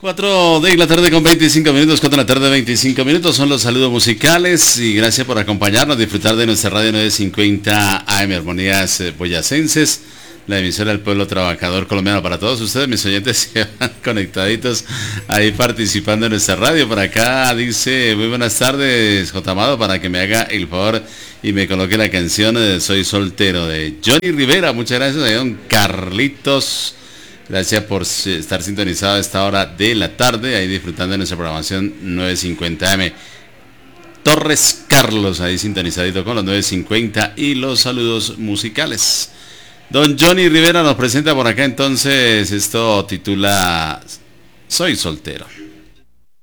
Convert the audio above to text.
4 de la tarde con 25 minutos, 4 de la tarde 25 minutos, son los saludos musicales y gracias por acompañarnos, disfrutar de nuestra radio 950 AM Armonías Boyacenses, la emisora del pueblo trabajador colombiano. Para todos ustedes, mis oyentes que van conectaditos ahí participando en nuestra radio. Por acá dice, muy buenas tardes, J. Amado, para que me haga el favor y me coloque la canción de Soy Soltero de Johnny Rivera. Muchas gracias a don Carlitos. Gracias por estar sintonizado a esta hora de la tarde, ahí disfrutando de nuestra programación 950M. Torres Carlos, ahí sintonizadito con los 950 y los saludos musicales. Don Johnny Rivera nos presenta por acá entonces, esto titula Soy Soltero.